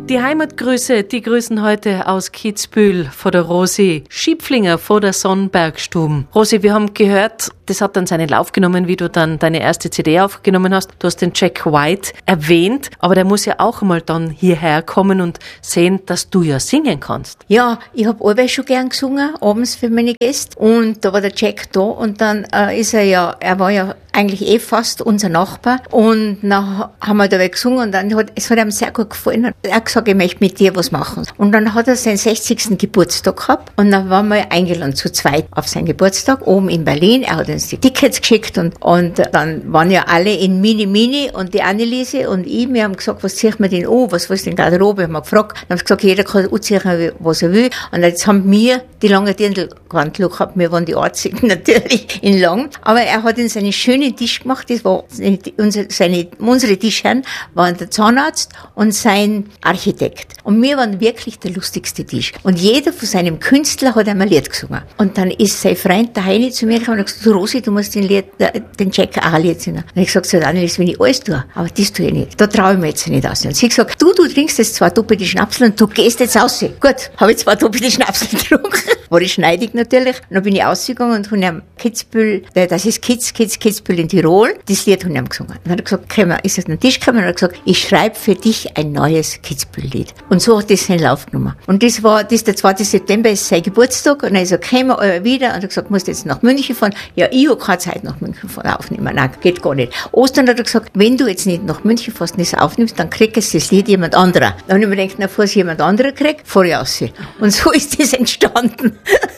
Die Heimatgrüße, die grüßen heute aus Kitzbühel von der Rosi Schiepflinger von der Sonnbergstube. Rosi, wir haben gehört, das hat dann seinen Lauf genommen, wie du dann deine erste CD aufgenommen hast. Du hast den Jack White erwähnt, aber der muss ja auch mal dann hierher kommen und sehen, dass du ja singen kannst. Ja, ich habe allweil schon gern gesungen, abends für meine Gäste. Und da war der Jack da und dann er war ja eigentlich fast unser Nachbar. Und dann haben wir dabei gesungen und dann es hat ihm sehr gut gefallen. Und er hat gesagt, ich möchte mit dir was machen. Und dann hat er seinen 60. Geburtstag gehabt und dann waren wir eingeladen zu zweit auf seinen Geburtstag oben in Berlin. Er hat uns die Tickets geschickt und dann waren ja alle in Mini und die Anneliese und ich, wir haben gesagt, was ziehen wir denn an? Was willst du denn Garderobe? Haben wir gefragt. Dann haben sie gesagt, jeder kann anziehen, was er will. Und jetzt haben wir die lange Dirndlgewand gehabt. Wir waren die Einzigen natürlich in lang. Aber er hat uns einen schönen Tisch gemacht. Das war unsere Tischherren waren der Zahnarzt und sein Architekt. Und wir waren wirklich der lustigste Tisch. Und jeder von seinem Künstler hat einmal ein Lied gesungen. Und dann ist sein Freund, der Heini, zu mir gekommen und hat gesagt, Rosi, du musst den Jack auch ein Lied singen. Und ich gesagt, so, Annelies, wenn ich alles tue, aber das tue ich nicht. Da traue ich mir jetzt nicht aus. Und sie hat gesagt, du trinkst jetzt 2 doppelte Schnapsel und du gehst jetzt raus. Gut, habe ich 2 doppelte Schnapsel getrunken. War ich schneidig natürlich. Und dann bin ich ausgegangen und habe ihm Kitzbühel, das ist Kitzbühel in Tirol, das Lied habe ich ihm gesungen. Dann hat er gesagt, ist es an den Tisch gekommen und hat gesagt, ich schreibe für dich ein neues Kitzbühel-Lied. Und so hat das seinen Lauf genommen. Und der 2. September ist sein Geburtstag und dann ist er gekommen, wieder und hat gesagt, musst jetzt nach München fahren. Ja, ich habe keine Zeit nach München fahren, aufnehmen. Nein, geht gar nicht. Ostern hat er gesagt, wenn du jetzt nicht nach München fährst und das aufnimmst, dann kriegst du das Lied jemand anderer. Dann habe ich mir gedacht, bevor es jemand anderer kriegt, fahre ich raus. Und so ist das entstanden.